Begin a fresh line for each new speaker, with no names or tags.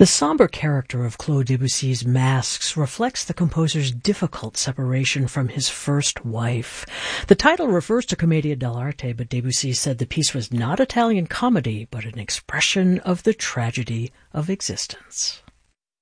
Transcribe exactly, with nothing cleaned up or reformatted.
The somber character of Claude Debussy's Masks reflects the composer's difficult separation from his first wife. The title refers to Commedia dell'arte, but Debussy said the piece was not Italian comedy, but an expression of the tragedy of existence.